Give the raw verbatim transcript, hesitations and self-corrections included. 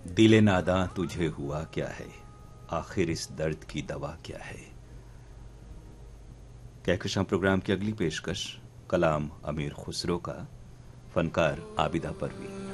दिले नादां तुझे हुआ क्या है, आखिर इस दर्द की दवा क्या है। कहकशां प्रोग्राम की अगली पेशकश कलाम अमीर खुसरो का, फनकार आबिदा परवीन।